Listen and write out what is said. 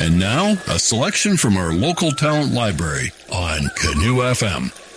And now, a selection from our local talent library on Canoe FM.